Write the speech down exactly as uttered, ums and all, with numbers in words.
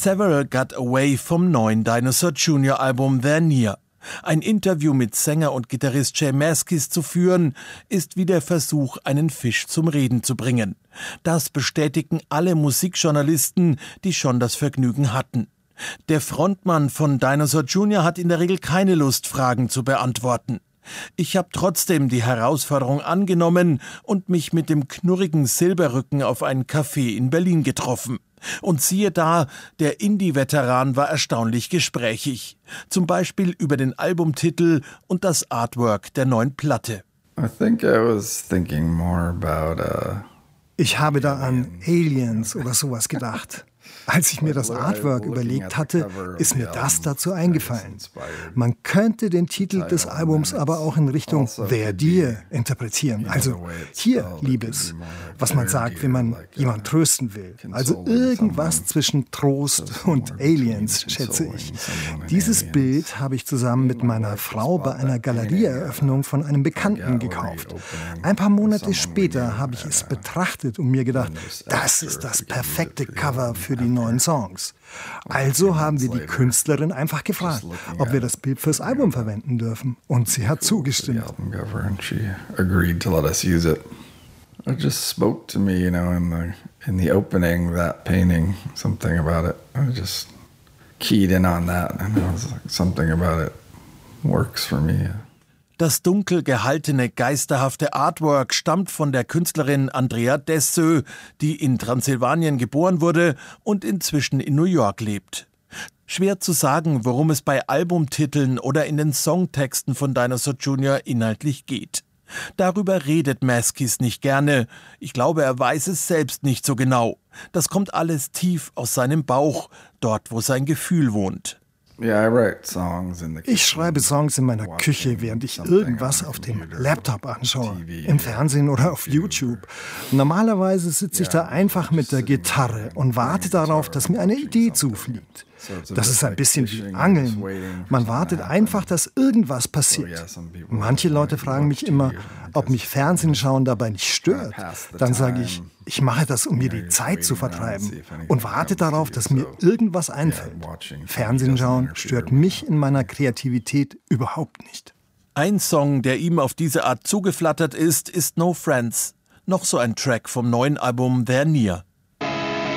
Several Got Away vom neuen Dinosaur Junior Album They're Near. Ein Interview mit Sänger und Gitarrist J Mascis zu führen, ist wie der Versuch, einen Fisch zum Reden zu bringen. Das bestätigen alle Musikjournalisten, die schon das Vergnügen hatten. Der Frontmann von Dinosaur Junior hat in der Regel keine Lust, Fragen zu beantworten. Ich habe trotzdem die Herausforderung angenommen und mich mit dem knurrigen Silberrücken auf einen Café in Berlin getroffen. Und siehe da, der Indie-Veteran war erstaunlich gesprächig. Zum Beispiel über den Albumtitel und das Artwork der neuen Platte. I think I was thinking more about, uh, ich habe da an Aliens oder sowas gedacht. Als ich mir das Artwork überlegt hatte, ist mir das dazu eingefallen. Man könnte den Titel des Albums aber auch in Richtung They're Dear interpretieren. Also hier, Liebes, was man sagt, wenn man jemanden trösten will. Also irgendwas zwischen Trost und Aliens, schätze ich. Dieses Bild habe ich zusammen mit meiner Frau bei einer Galerieeröffnung von einem Bekannten gekauft. Ein paar Monate später habe ich es betrachtet und mir gedacht, das ist das perfekte Cover für die neuen Songs. Also haben wir die Künstlerin einfach gefragt, ob wir das Bild fürs Album verwenden dürfen. Und sie hat zugestimmt. It just spoke to me, you know, in the in the opening, that painting, something about it. I just keyed in on that, and I was like, something about it works for me. Das dunkel gehaltene, geisterhafte Artwork stammt von der Künstlerin Andrea Dessö, die in Transsilvanien geboren wurde und inzwischen in New York lebt. Schwer zu sagen, worum es bei Albumtiteln oder in den Songtexten von Dinosaur Junior inhaltlich geht. Darüber redet Mascis nicht gerne. Ich glaube, er weiß es selbst nicht so genau. Das kommt alles tief aus seinem Bauch, dort, wo sein Gefühl wohnt. Ich schreibe Songs in meiner Küche, während ich irgendwas auf dem Laptop anschaue, im Fernsehen oder auf YouTube. Normalerweise sitze ich da einfach mit der Gitarre und warte darauf, dass mir eine Idee zufliegt. Das ist ein bisschen wie Angeln. Man wartet einfach, dass irgendwas passiert. Manche Leute fragen mich immer, ob mich Fernsehen schauen dabei nicht stört. Dann sage ich, ich mache das, um mir die Zeit zu vertreiben und warte darauf, dass mir irgendwas einfällt. Fernsehen schauen stört mich in meiner Kreativität überhaupt nicht. Ein Song, der ihm auf diese Art zugeflattert ist, ist No Friends. Noch so ein Track vom neuen Album They're Near.